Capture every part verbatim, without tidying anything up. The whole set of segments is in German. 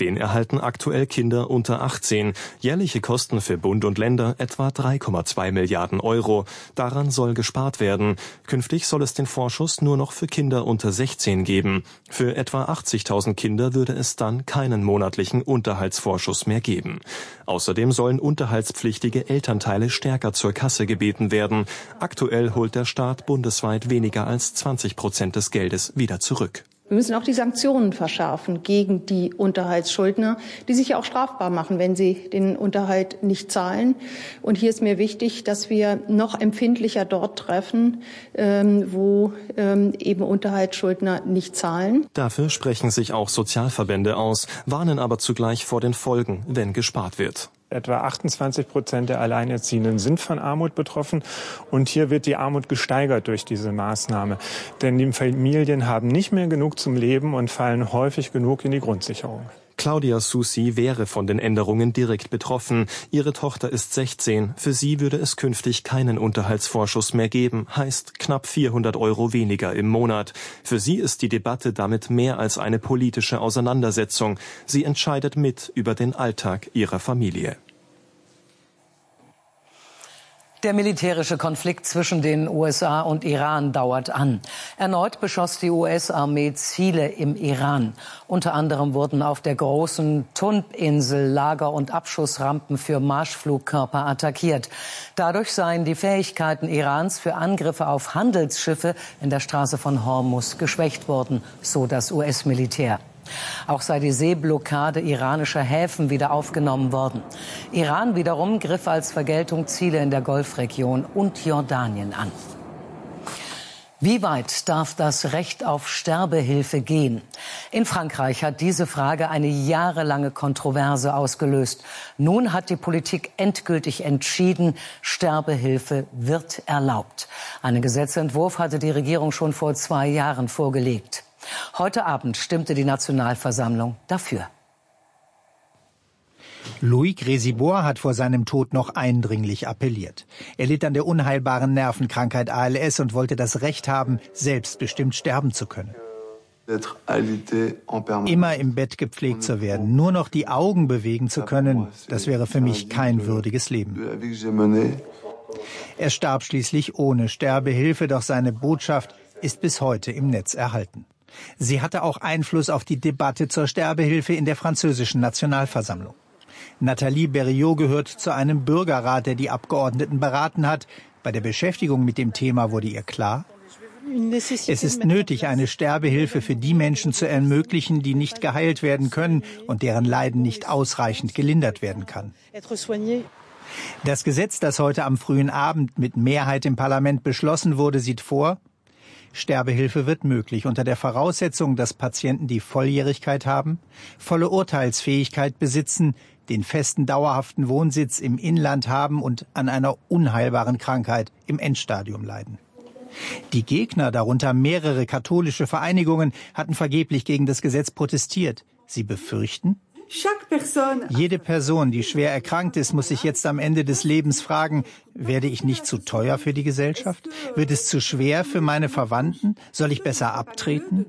Den erhalten aktuell Kinder unter achtzehn. Jährliche Kosten für Bund und Länder etwa drei Komma zwei Milliarden Euro. Daran soll gespart werden. Künftig soll es den Vorschuss nur noch für Kinder unter sechzehn geben. Für etwa achtzigtausend Kinder würde es dann keinen monatlichen Unterhaltsvorschuss mehr geben. Außerdem sollen unterhaltspflichtige Elternteile stärker zur Kasse gebeten werden. Aktuell holt der Staat bundesweit weniger als zwanzig Prozent des Geldes wieder zurück. Wir müssen auch die Sanktionen verschärfen gegen die Unterhaltsschuldner, die sich ja auch strafbar machen, wenn sie den Unterhalt nicht zahlen. Und hier ist mir wichtig, dass wir noch empfindlicher dort treffen, ähm, wo ähm, eben Unterhaltsschuldner nicht zahlen. Dafür sprechen sich auch Sozialverbände aus, warnen aber zugleich vor den Folgen, wenn gespart wird. Etwa achtundzwanzig Prozent der Alleinerziehenden sind von Armut betroffen. Und hier wird die Armut gesteigert durch diese Maßnahme. Denn die Familien haben nicht mehr genug zum Leben und fallen häufig genug in die Grundsicherung. Claudia Susi wäre von den Änderungen direkt betroffen. Ihre Tochter ist sechzehn. Für sie würde es künftig keinen Unterhaltsvorschuss mehr geben, heißt knapp vierhundert Euro weniger im Monat. Für sie ist die Debatte damit mehr als eine politische Auseinandersetzung. Sie entscheidet mit über den Alltag ihrer Familie. Der militärische Konflikt zwischen den U S A und Iran dauert an. Erneut beschoss die U S-Armee Ziele im Iran. Unter anderem wurden auf der großen Tunb-Insel Lager- und Abschussrampen für Marschflugkörper attackiert. Dadurch seien die Fähigkeiten Irans für Angriffe auf Handelsschiffe in der Straße von Hormuz geschwächt worden, so das U S-Militär. Auch sei die Seeblockade iranischer Häfen wieder aufgenommen worden. Iran wiederum griff als Vergeltung Ziele in der Golfregion und Jordanien an. Wie weit darf das Recht auf Sterbehilfe gehen? In Frankreich hat diese Frage eine jahrelange Kontroverse ausgelöst. Nun hat die Politik endgültig entschieden, Sterbehilfe wird erlaubt. Einen Gesetzentwurf hatte die Regierung schon vor zwei Jahren vorgelegt. Heute Abend stimmte die Nationalversammlung dafür. Loïc Rézibord hat vor seinem Tod noch eindringlich appelliert. Er litt an der unheilbaren Nervenkrankheit A L S und wollte das Recht haben, selbstbestimmt sterben zu können. Immer im Bett gepflegt zu werden, nur noch die Augen bewegen zu können, das wäre für mich kein würdiges Leben. Er starb schließlich ohne Sterbehilfe, doch seine Botschaft ist bis heute im Netz erhalten. Sie hatte auch Einfluss auf die Debatte zur Sterbehilfe in der französischen Nationalversammlung. Nathalie Berriot gehört zu einem Bürgerrat, der die Abgeordneten beraten hat. Bei der Beschäftigung mit dem Thema wurde ihr klar: Es ist nötig, eine Sterbehilfe für die Menschen zu ermöglichen, die nicht geheilt werden können und deren Leiden nicht ausreichend gelindert werden kann. Das Gesetz, das heute am frühen Abend mit Mehrheit im Parlament beschlossen wurde, sieht vor: Sterbehilfe wird möglich unter der Voraussetzung, dass Patienten die Volljährigkeit haben, volle Urteilsfähigkeit besitzen, den festen dauerhaften Wohnsitz im Inland haben und an einer unheilbaren Krankheit im Endstadium leiden. Die Gegner, darunter mehrere katholische Vereinigungen, hatten vergeblich gegen das Gesetz protestiert. Sie befürchten: Jede Person, die schwer erkrankt ist, muss sich jetzt am Ende des Lebens fragen: Werde ich nicht zu teuer für die Gesellschaft? Wird es zu schwer für meine Verwandten? Soll ich besser abtreten?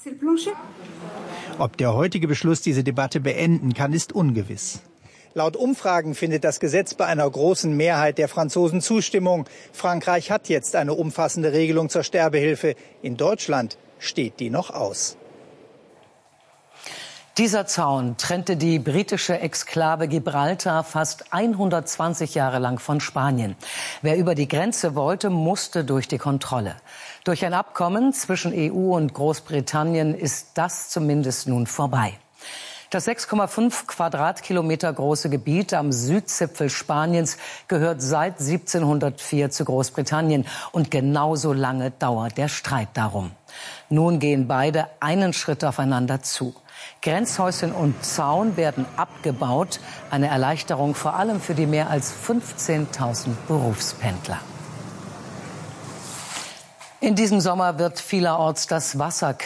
Ob der heutige Beschluss diese Debatte beenden kann, ist ungewiss. Laut Umfragen findet das Gesetz bei einer großen Mehrheit der Franzosen Zustimmung. Frankreich hat jetzt eine umfassende Regelung zur Sterbehilfe. In Deutschland steht die noch aus. Dieser Zaun trennte die britische Exklave Gibraltar fast hundertzwanzig Jahre lang von Spanien. Wer über die Grenze wollte, musste durch die Kontrolle. Durch ein Abkommen zwischen E U und Großbritannien ist das zumindest nun vorbei. Das sechs Komma fünf Quadratkilometer große Gebiet am Südzipfel Spaniens gehört seit siebzehnhundertvier zu Großbritannien. Und genauso lange dauert der Streit darum. Nun gehen beide einen Schritt aufeinander zu. Grenzhäuschen und Zaun werden abgebaut. Eine Erleichterung vor allem für die mehr als fünfzehntausend Berufspendler. In diesem Sommer wird vielerorts das Wasser knapp.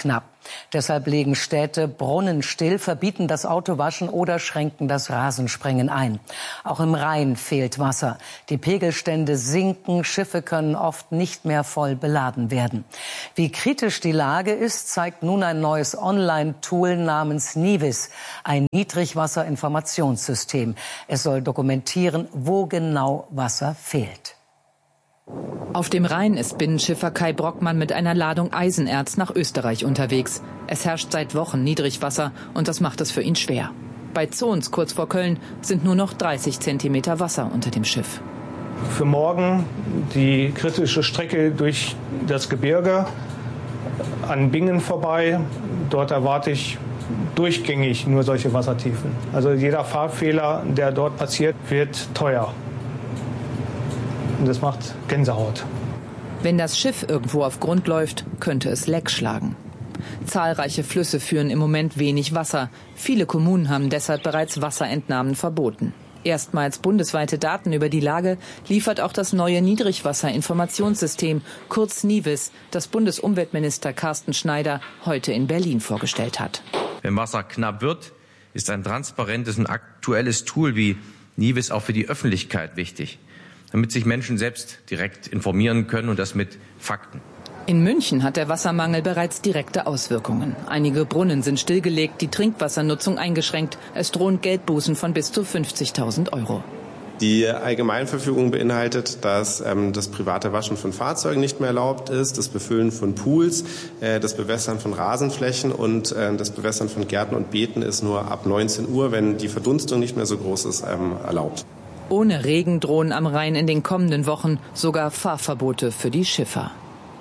Deshalb legen Städte Brunnen still, verbieten das Autowaschen oder schränken das Rasensprengen ein. Auch im Rhein fehlt Wasser. Die Pegelstände sinken, Schiffe können oft nicht mehr voll beladen werden. Wie kritisch die Lage ist, zeigt nun ein neues Online-Tool namens Nivis, ein Niedrigwasserinformationssystem. Es soll dokumentieren, wo genau Wasser fehlt. Auf dem Rhein ist Binnenschiffer Kai Brockmann mit einer Ladung Eisenerz nach Österreich unterwegs. Es herrscht seit Wochen Niedrigwasser und das macht es für ihn schwer. Bei Zons kurz vor Köln sind nur noch dreißig Zentimeter Wasser unter dem Schiff. Für morgen die kritische Strecke durch das Gebirge an Bingen vorbei. Dort erwarte ich durchgängig nur solche Wassertiefen. Also jeder Fahrfehler, der dort passiert, wird teuer. Und das macht Gänsehaut. Wenn das Schiff irgendwo auf Grund läuft, könnte es Leck schlagen. Zahlreiche Flüsse führen im Moment wenig Wasser. Viele Kommunen haben deshalb bereits Wasserentnahmen verboten. Erstmals bundesweite Daten über die Lage liefert auch das neue Niedrigwasserinformationssystem, kurz Nivis, das Bundesumweltminister Carsten Schneider heute in Berlin vorgestellt hat. Wenn Wasser knapp wird, ist ein transparentes und aktuelles Tool wie Nivis auch für die Öffentlichkeit wichtig, damit sich Menschen selbst direkt informieren können und das mit Fakten. In München hat der Wassermangel bereits direkte Auswirkungen. Einige Brunnen sind stillgelegt, die Trinkwassernutzung eingeschränkt. Es drohen Geldbußen von bis zu fünfzigtausend Euro. Die Allgemeinverfügung beinhaltet, dass ähm, das private Waschen von Fahrzeugen nicht mehr erlaubt ist, das Befüllen von Pools, äh, das Bewässern von Rasenflächen und äh, das Bewässern von Gärten und Beeten ist nur ab neunzehn Uhr, wenn die Verdunstung nicht mehr so groß ist, ähm, erlaubt. Ohne Regen drohen am Rhein in den kommenden Wochen sogar Fahrverbote für die Schiffer.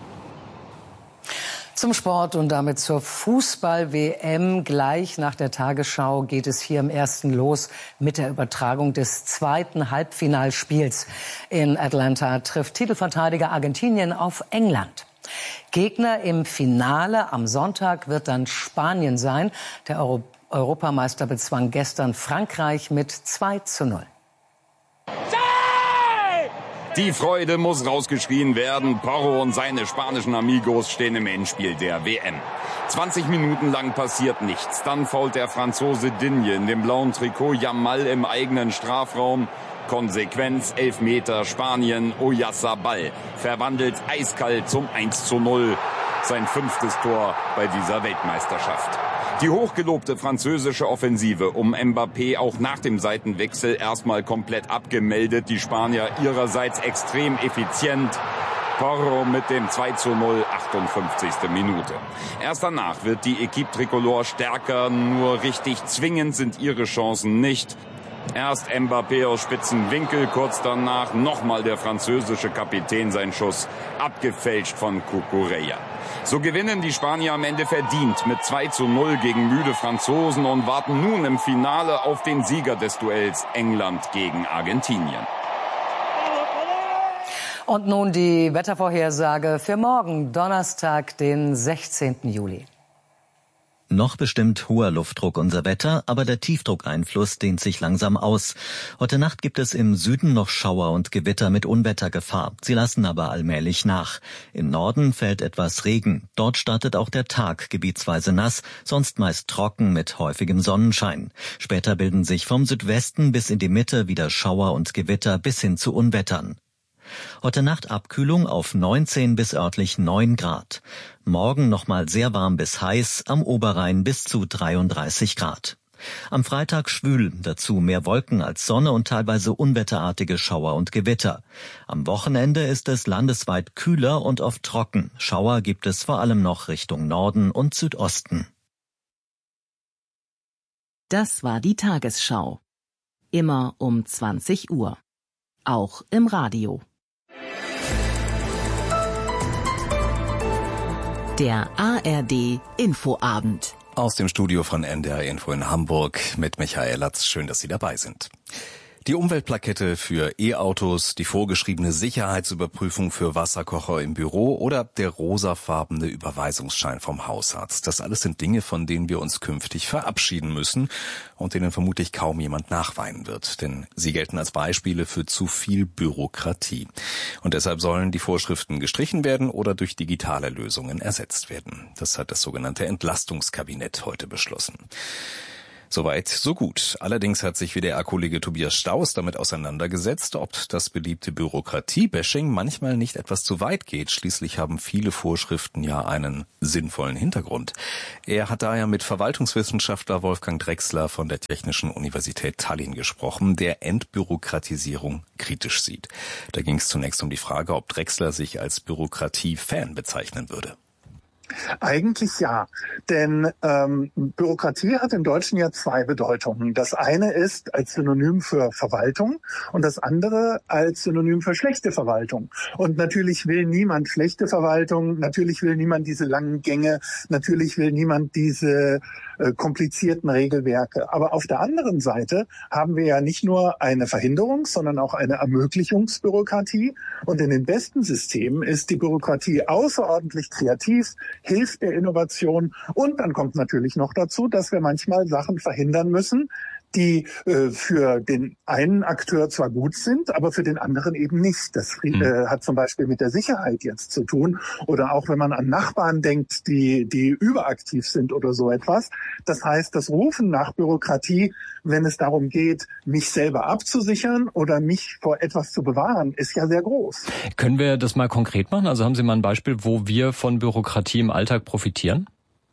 Zum Sport und damit zur Fußball-W M. Gleich nach der Tagesschau geht es hier im Ersten los mit der Übertragung des zweiten Halbfinalspiels. In Atlanta trifft Titelverteidiger Argentinien auf England. Gegner im Finale am Sonntag wird dann Spanien sein. Der Euro- Europameister bezwang gestern Frankreich mit zwei zu null. Die Freude muss rausgeschrien werden. Porro und seine spanischen Amigos stehen im Endspiel der W M. zwanzig Minuten lang passiert nichts. Dann fault der Franzose Digne in dem blauen Trikot Yamal im eigenen Strafraum. Konsequenz, Elfmeter, Spanien, Oyarzabal verwandelt eiskalt zum eins zu null. Sein fünftes Tor bei dieser Weltmeisterschaft. Die hochgelobte französische Offensive um Mbappé auch nach dem Seitenwechsel erstmal komplett abgemeldet. Die Spanier ihrerseits extrem effizient. Porro mit dem zwei zu null, achtundfünfzigste Minute. Erst danach wird die Equipe Tricolore stärker, nur richtig zwingend sind ihre Chancen nicht. Erst Mbappé aus spitzen Winkel, kurz danach nochmal der französische Kapitän sein Schuss, abgefälscht von Cucurella. So gewinnen die Spanier am Ende verdient mit zwei zu null gegen müde Franzosen und warten nun im Finale auf den Sieger des Duells England gegen Argentinien. Und nun die Wettervorhersage für morgen, Donnerstag, den sechzehnten Juli. Noch bestimmt hoher Luftdruck unser Wetter, aber der Tiefdruckeinfluss dehnt sich langsam aus. Heute Nacht gibt es im Süden noch Schauer und Gewitter mit Unwettergefahr. Sie lassen aber allmählich nach. Im Norden fällt etwas Regen. Dort startet auch der Tag gebietsweise nass, sonst meist trocken mit häufigem Sonnenschein. Später bilden sich vom Südwesten bis in die Mitte wieder Schauer und Gewitter bis hin zu Unwettern. Heute Nacht Abkühlung auf neunzehn bis örtlich neun Grad. Morgen nochmal sehr warm bis heiß, am Oberrhein bis zu dreiunddreißig Grad. Am Freitag schwül, dazu mehr Wolken als Sonne und teilweise unwetterartige Schauer und Gewitter. Am Wochenende ist es landesweit kühler und oft trocken. Schauer gibt es vor allem noch Richtung Norden und Südosten. Das war die Tagesschau. Immer um zwanzig Uhr. Auch im Radio. Der A R D Infoabend. Aus dem Studio von N D R Info in Hamburg mit Michael Latz. Schön, dass Sie dabei sind. Die Umweltplakette für E-Autos, die vorgeschriebene Sicherheitsüberprüfung für Wasserkocher im Büro oder der rosafarbene Überweisungsschein vom Hausarzt. Das alles sind Dinge, von denen wir uns künftig verabschieden müssen und denen vermutlich kaum jemand nachweinen wird. Denn sie gelten als Beispiele für zu viel Bürokratie. Und deshalb sollen die Vorschriften gestrichen werden oder durch digitale Lösungen ersetzt werden. Das hat das sogenannte Entlastungskabinett heute beschlossen. Soweit, so gut. Allerdings hat sich wie der Kollege Tobias Staus damit auseinandergesetzt, ob das beliebte Bürokratie-Bashing manchmal nicht etwas zu weit geht. Schließlich haben viele Vorschriften ja einen sinnvollen Hintergrund. Er hat daher mit Verwaltungswissenschaftler Wolfgang Drechsler von der Technischen Universität Tallinn gesprochen, der Entbürokratisierung kritisch sieht. Da ging es zunächst um die Frage, ob Drechsler sich als Bürokratie-Fan bezeichnen würde. Eigentlich ja, denn ähm, Bürokratie hat im Deutschen ja zwei Bedeutungen. Das eine ist als Synonym für Verwaltung und das andere als Synonym für schlechte Verwaltung. Und natürlich will niemand schlechte Verwaltung, natürlich will niemand diese langen Gänge, natürlich will niemand diese äh, komplizierten Regelwerke. Aber auf der anderen Seite haben wir ja nicht nur eine Verhinderungs-, sondern auch eine Ermöglichungsbürokratie. Und in den besten Systemen ist die Bürokratie außerordentlich kreativ, hilft der Innovation und dann kommt natürlich noch dazu, dass wir manchmal Sachen verhindern müssen, die äh, für den einen Akteur zwar gut sind, aber für den anderen eben nicht. Das äh, hat zum Beispiel mit der Sicherheit jetzt zu tun oder auch wenn man an Nachbarn denkt, die die überaktiv sind oder so etwas. Das heißt, das Rufen nach Bürokratie, wenn es darum geht, mich selber abzusichern oder mich vor etwas zu bewahren, ist ja sehr groß. Können wir das mal konkret machen? Also haben Sie mal ein Beispiel, wo wir von Bürokratie im Alltag profitieren?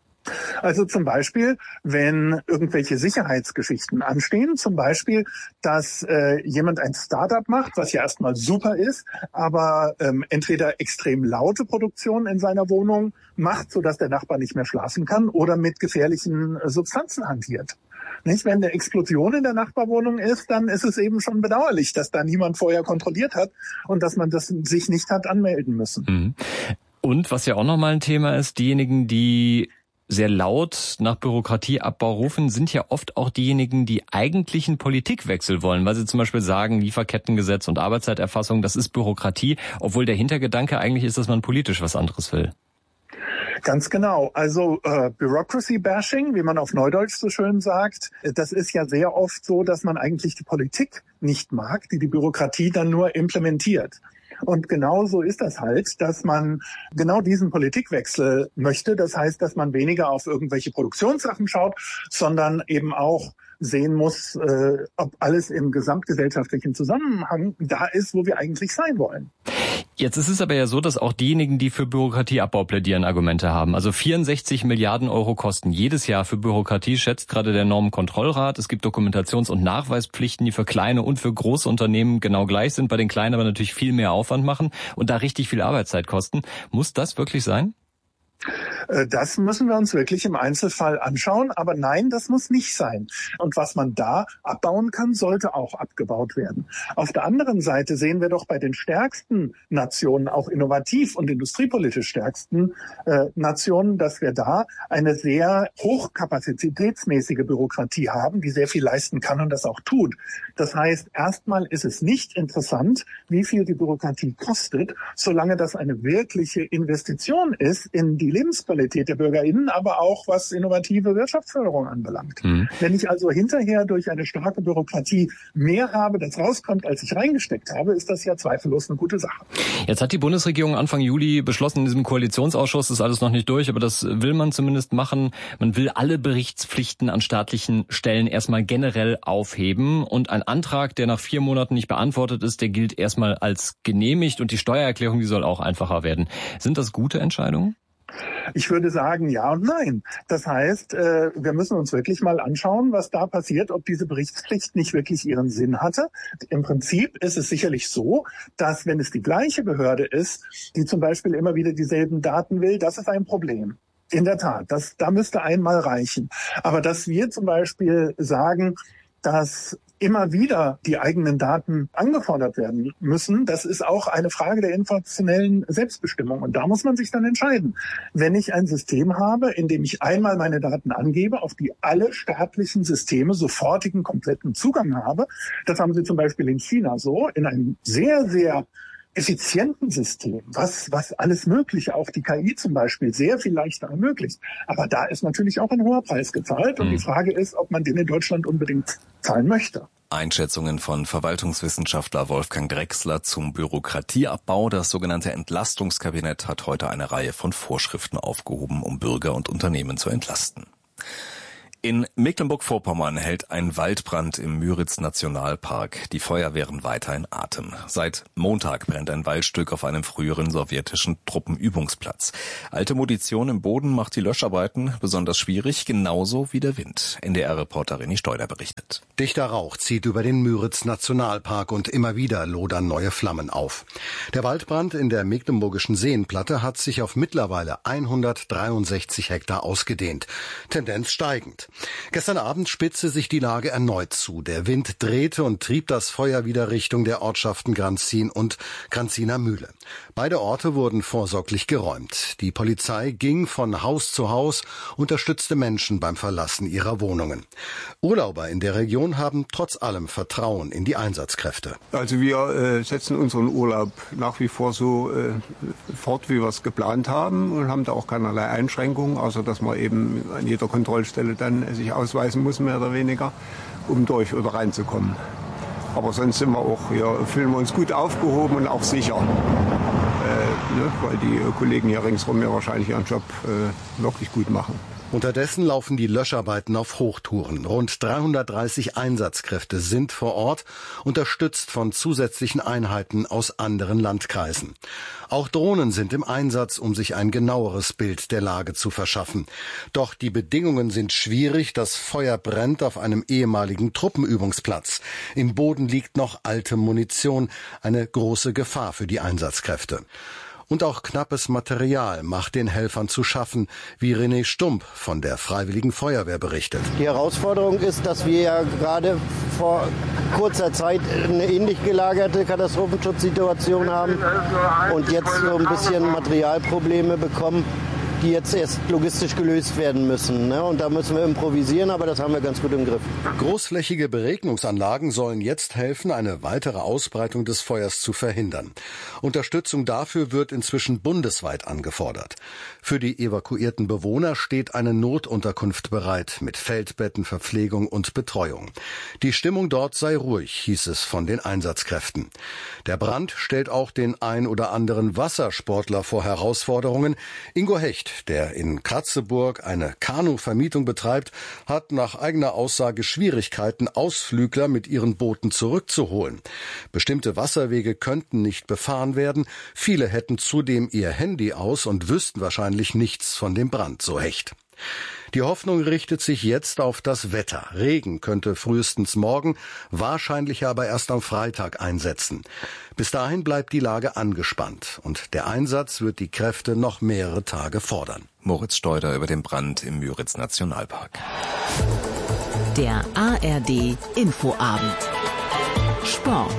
Also zum Beispiel, wenn irgendwelche Sicherheitsgeschichten anstehen, zum Beispiel, dass äh, jemand ein Startup macht, was ja erstmal super ist, aber ähm, entweder extrem laute Produktion in seiner Wohnung macht, sodass der Nachbar nicht mehr schlafen kann, oder mit gefährlichen äh, Substanzen hantiert. Nicht? Wenn eine Explosion in der Nachbarwohnung ist, dann ist es eben schon bedauerlich, dass da niemand vorher kontrolliert hat und dass man das sich nicht hat anmelden müssen. Mhm. Und was ja auch nochmal ein Thema ist, diejenigen, die sehr laut nach Bürokratieabbau rufen, sind ja oft auch diejenigen, die eigentlichen Politikwechsel wollen, weil sie zum Beispiel sagen, Lieferkettengesetz und Arbeitszeiterfassung, das ist Bürokratie, obwohl der Hintergedanke eigentlich ist, dass man politisch was anderes will. Ganz genau. Also äh, Bureaucracy-Bashing, wie man auf Neudeutsch so schön sagt, das ist ja sehr oft so, dass man eigentlich die Politik nicht mag, die die Bürokratie dann nur implementiert. Und genau so ist das halt, dass man genau diesen Politikwechsel möchte. Das heißt, dass man weniger auf irgendwelche Produktionssachen schaut, sondern eben auch sehen muss, äh, ob alles im gesamtgesellschaftlichen Zusammenhang da ist, wo wir eigentlich sein wollen. Jetzt ist es aber ja so, dass auch diejenigen, die für Bürokratieabbau plädieren, Argumente haben. Also vierundsechzig Milliarden Euro Kosten jedes Jahr für Bürokratie, schätzt gerade der Normenkontrollrat. Es gibt Dokumentations- und Nachweispflichten, die für kleine und für große Unternehmen genau gleich sind, bei den kleinen aber natürlich viel mehr Aufwand machen und da richtig viel Arbeitszeit kosten. Muss das wirklich sein? Das müssen wir uns wirklich im Einzelfall anschauen. Aber nein, das muss nicht sein. Und was man da abbauen kann, sollte auch abgebaut werden. Auf der anderen Seite sehen wir doch bei den stärksten Nationen, auch innovativ und industriepolitisch stärksten äh, Nationen, dass wir da eine sehr hochkapazitätsmäßige Bürokratie haben, die sehr viel leisten kann und das auch tut. Das heißt, erstmal ist es nicht interessant, wie viel die Bürokratie kostet, solange das eine wirkliche Investition ist in die Lebensqualität der BürgerInnen, aber auch was innovative Wirtschaftsförderung anbelangt. Mhm. Wenn ich also hinterher durch eine starke Bürokratie mehr habe, das rauskommt, als ich reingesteckt habe, ist das ja zweifellos eine gute Sache. Jetzt hat die Bundesregierung Anfang Juli beschlossen, in diesem Koalitionsausschuss, ist alles noch nicht durch, aber das will man zumindest machen. Man will alle Berichtspflichten an staatlichen Stellen erstmal generell aufheben und ein Antrag, der nach vier Monaten nicht beantwortet ist, der gilt erstmal als genehmigt und die Steuererklärung, die soll auch einfacher werden. Sind das gute Entscheidungen? Ich würde sagen, ja und nein. Das heißt, wir müssen uns wirklich mal anschauen, was da passiert, ob diese Berichtspflicht nicht wirklich ihren Sinn hatte. Im Prinzip ist es sicherlich so, dass wenn es die gleiche Behörde ist, die zum Beispiel immer wieder dieselben Daten will, das ist ein Problem. In der Tat, das, da müsste einmal reichen. Aber dass wir zum Beispiel sagen, dass immer wieder die eigenen Daten angefordert werden müssen, das ist auch eine Frage der informationellen Selbstbestimmung. Und da muss man sich dann entscheiden. Wenn ich ein System habe, in dem ich einmal meine Daten angebe, auf die alle staatlichen Systeme sofortigen, kompletten Zugang habe, das haben sie zum Beispiel in China so, in einem sehr, sehr effizienten System, was, was alles Mögliche, auch die K I zum Beispiel, sehr viel leichter ermöglicht. Aber da ist natürlich auch ein hoher Preis gezahlt. Und mhm. die Frage ist, ob man den in Deutschland unbedingt zahlen möchte. Einschätzungen von Verwaltungswissenschaftler Wolfgang Grexler zum Bürokratieabbau. Das sogenannte Entlastungskabinett hat heute eine Reihe von Vorschriften aufgehoben, um Bürger und Unternehmen zu entlasten. In Mecklenburg-Vorpommern hält ein Waldbrand im Müritz-Nationalpark die Feuerwehren weiter in Atem. Seit Montag brennt ein Waldstück auf einem früheren sowjetischen Truppenübungsplatz. Alte Munition im Boden macht die Löscharbeiten besonders schwierig, genauso wie der Wind. N D R-Reporter René Steuder berichtet. Dichter Rauch zieht über den Müritz-Nationalpark und immer wieder lodern neue Flammen auf. Der Waldbrand in der mecklenburgischen Seenplatte hat sich auf mittlerweile hundertdreiundsechzig Hektar ausgedehnt. Tendenz steigend. Gestern Abend spitzte sich die Lage erneut zu. Der Wind drehte und trieb das Feuer wieder Richtung der Ortschaften Granzin und Granziner Mühle. Beide Orte wurden vorsorglich geräumt. Die Polizei ging von Haus zu Haus, unterstützte Menschen beim Verlassen ihrer Wohnungen. Urlauber in der Region haben trotz allem Vertrauen in die Einsatzkräfte. Also wir äh, setzen unseren Urlaub nach wie vor so äh, fort, wie wir es geplant haben und haben da auch keinerlei Einschränkungen, außer dass man eben an jeder Kontrollstelle dann sich ausweisen muss, mehr oder weniger, um durch oder reinzukommen. Aber sonst sind wir auch, hier fühlen wir uns gut aufgehoben und auch sicher, äh, ne, weil die Kollegen hier ringsherum ja wahrscheinlich ihren Job äh, wirklich gut machen. Unterdessen laufen die Löscharbeiten auf Hochtouren. Rund dreihundertdreißig Einsatzkräfte sind vor Ort, unterstützt von zusätzlichen Einheiten aus anderen Landkreisen. Auch Drohnen sind im Einsatz, um sich ein genaueres Bild der Lage zu verschaffen. Doch die Bedingungen sind schwierig. Das Feuer brennt auf einem ehemaligen Truppenübungsplatz. Im Boden liegt noch alte Munition, eine große Gefahr für die Einsatzkräfte. Und auch knappes Material macht den Helfern zu schaffen, wie René Stump von der Freiwilligen Feuerwehr berichtet. Die Herausforderung ist, dass wir ja gerade vor kurzer Zeit eine ähnlich gelagerte Katastrophenschutzsituation haben und jetzt so ein bisschen Materialprobleme bekommen, die jetzt erst logistisch gelöst werden müssen. Ne? Und da müssen wir improvisieren, aber das haben wir ganz gut im Griff. Großflächige Beregnungsanlagen sollen jetzt helfen, eine weitere Ausbreitung des Feuers zu verhindern. Unterstützung dafür wird inzwischen bundesweit angefordert. Für die evakuierten Bewohner steht eine Notunterkunft bereit mit Feldbetten, Verpflegung und Betreuung. Die Stimmung dort sei ruhig, hieß es von den Einsatzkräften. Der Brand stellt auch den ein oder anderen Wassersportler vor Herausforderungen. Ingo Hecht, der in Kratzeburg eine Kanuvermietung betreibt, hat nach eigener Aussage Schwierigkeiten, Ausflügler mit ihren Booten zurückzuholen. Bestimmte Wasserwege könnten nicht befahren werden. Viele hätten zudem ihr Handy aus und wüssten wahrscheinlich nichts von dem Brand, so Hecht. Die Hoffnung richtet sich jetzt auf das Wetter. Regen könnte frühestens morgen, wahrscheinlich aber erst am Freitag einsetzen. Bis dahin bleibt die Lage angespannt und der Einsatz wird die Kräfte noch mehrere Tage fordern. Moritz Steuder über den Brand im Müritz-Nationalpark. Der A R D Infoabend. Sport.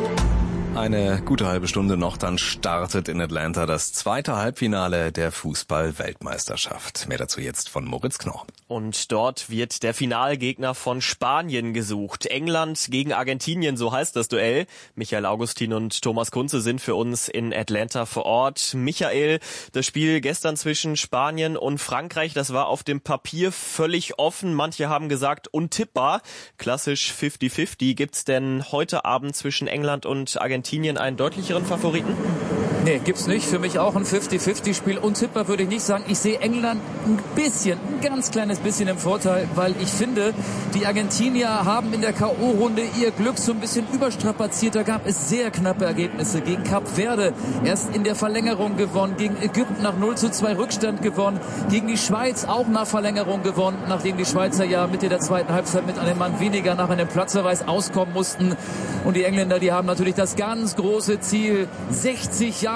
Eine gute halbe Stunde noch, dann startet in Atlanta das zweite Halbfinale der Fußball-Weltmeisterschaft. Mehr dazu jetzt von Moritz Knorr. Und dort wird der Finalgegner von Spanien gesucht. England gegen Argentinien, so heißt das Duell. Michael Augustin und Thomas Kunze sind für uns in Atlanta vor Ort. Michael, das Spiel gestern zwischen Spanien und Frankreich, das war auf dem Papier völlig offen. Manche haben gesagt untippbar. Klassisch fünfzig fünfzig. Gibt's denn heute Abend zwischen England und Argentinien einen deutlicheren Favoriten? Nee, gibt's nicht. Für mich auch ein fünfzig fünfzig Spiel. Untippbar würde ich nicht sagen. Ich sehe England ein bisschen, ein ganz kleines bisschen im Vorteil, weil ich finde, die Argentinier haben in der K O-Runde ihr Glück so ein bisschen überstrapaziert. Da gab es sehr knappe Ergebnisse. Gegen Kap Verde erst in der Verlängerung gewonnen, gegen Ägypten nach null zu zwei Rückstand gewonnen, gegen die Schweiz auch nach Verlängerung gewonnen, nachdem die Schweizer ja Mitte der zweiten Halbzeit mit einem Mann weniger nach einem Platzverweis auskommen mussten. Und die Engländer, die haben natürlich das ganz große Ziel, sechzig Jahre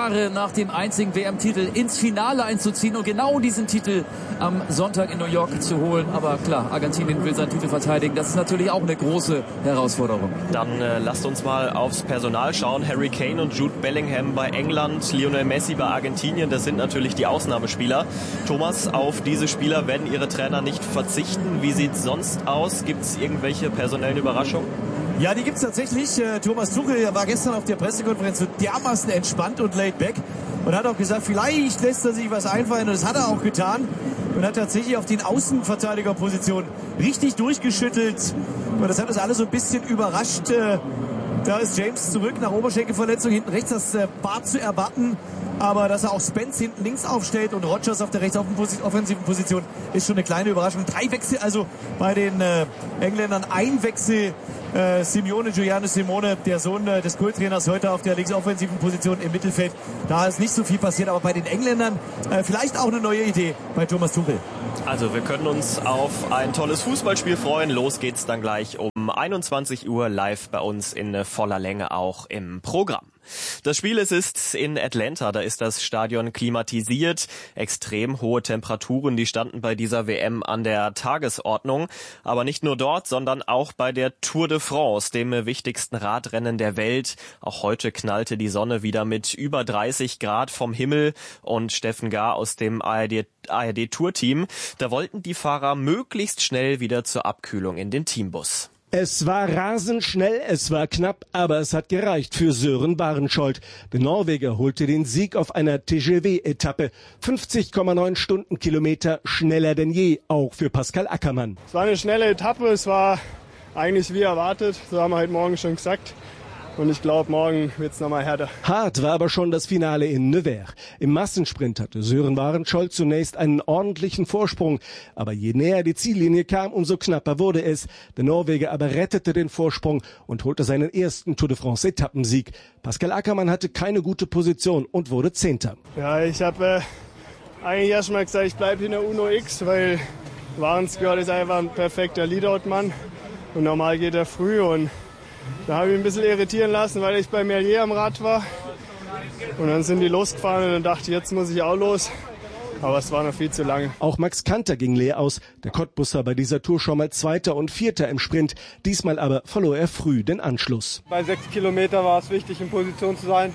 Jahre nach dem einzigen W M-Titel ins Finale einzuziehen und genau diesen Titel am Sonntag in New York zu holen. Aber klar, Argentinien will seinen Titel verteidigen. Das ist natürlich auch eine große Herausforderung. Dann äh, lasst uns mal aufs Personal schauen. Harry Kane und Jude Bellingham bei England, Lionel Messi bei Argentinien. Das sind natürlich die Ausnahmespieler. Thomas, auf diese Spieler werden ihre Trainer nicht verzichten. Wie sieht es sonst aus? Gibt es irgendwelche personellen Überraschungen? Ja, die gibt's tatsächlich. Äh, Thomas Tuchel war gestern auf der Pressekonferenz so dermaßen entspannt und laid back und hat auch gesagt, vielleicht lässt er sich was einfallen, und das hat er auch getan und hat tatsächlich auf den Außenverteidigerpositionen richtig durchgeschüttelt, und das hat uns alle so ein bisschen überrascht. Äh, da ist James zurück nach Oberschenkelverletzung, hinten rechts das äh, Bar zu erwarten. Aber dass er auch Spence hinten links aufstellt und Rodgers auf der rechtsoffensiven Position, ist schon eine kleine Überraschung. Drei Wechsel also bei den äh, Engländern. Ein Wechsel äh, Simeone, Giuliano Simone, der Sohn äh, des Co-Trainers, heute auf der linksoffensiven Position im Mittelfeld. Da ist nicht so viel passiert, aber bei den Engländern äh, vielleicht auch eine neue Idee bei Thomas Tuchel. Also wir können uns auf ein tolles Fußballspiel freuen. Los geht's dann gleich um einundzwanzig Uhr live bei uns in voller Länge auch im Programm. Das Spiel es ist in Atlanta, da ist das Stadion klimatisiert. Extrem hohe Temperaturen, die standen bei dieser W M an der Tagesordnung. Aber nicht nur dort, sondern auch bei der Tour de France, dem wichtigsten Radrennen der Welt. Auch heute knallte die Sonne wieder mit über dreißig Grad vom Himmel. Und Steffen Gahr aus dem A R D A R D-Tour-Team, da wollten die Fahrer möglichst schnell wieder zur Abkühlung in den Teambus. Es war rasend schnell, es war knapp, aber es hat gereicht für Søren Barenschold. Der Norweger holte den Sieg auf einer T G V-Etappe. fünfzig Komma neun Stundenkilometer, schneller denn je, auch für Pascal Ackermann. Es war eine schnelle Etappe, es war eigentlich wie erwartet, so haben wir heute Morgen schon gesagt. Und ich glaube, morgen wird's nochmal härter. Hart war aber schon das Finale in Nevers. Im Massensprint hatte Søren Barenschold zunächst einen ordentlichen Vorsprung. Aber je näher die Ziellinie kam, umso knapper wurde es. Der Norweger aber rettete den Vorsprung und holte seinen ersten Tour de France Etappensieg. Pascal Ackermann hatte keine gute Position und wurde Zehnter. Ja, ich habe äh, eigentlich erst mal gesagt, ich bleibe in der Uno X, weil Barenschold ist einfach ein perfekter Leadout-Mann. Und normal geht er früh, und da habe ich mich ein bisschen irritieren lassen, weil ich bei Merlier am Rad war. Und dann sind die losgefahren und dann dachte ich, jetzt muss ich auch los. Aber es war noch viel zu lange. Auch Max Kanter ging leer aus. Der Cottbusser bei dieser Tour schon mal Zweiter und Vierter im Sprint. Diesmal aber verlor er früh den Anschluss. Bei sechs Kilometer war es wichtig, in Position zu sein.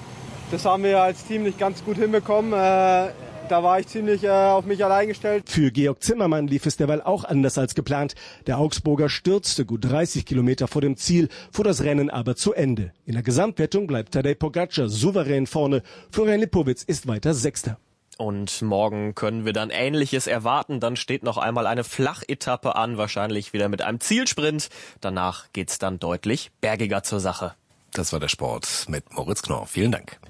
Das haben wir als Team nicht ganz gut hinbekommen. Äh, Da war ich ziemlich äh, auf mich allein gestellt. Für Georg Zimmermann lief es derweil auch anders als geplant. Der Augsburger stürzte gut dreißig Kilometer vor dem Ziel, fuhr das Rennen aber zu Ende. In der Gesamtwertung bleibt Tadej Pogačar souverän vorne. Florian Lipowitz ist weiter Sechster. Und morgen können wir dann Ähnliches erwarten. Dann steht noch einmal eine Flachetappe an, wahrscheinlich wieder mit einem Zielsprint. Danach geht's dann deutlich bergiger zur Sache. Das war der Sport mit Moritz Knorr. Vielen Dank.